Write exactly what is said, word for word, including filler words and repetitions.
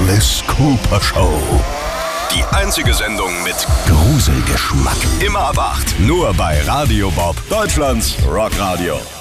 Alice Cooper Show. Die einzige Sendung mit Gruselgeschmack. Immer ab acht. Nur bei Radio Bob, Deutschlands Rockradio.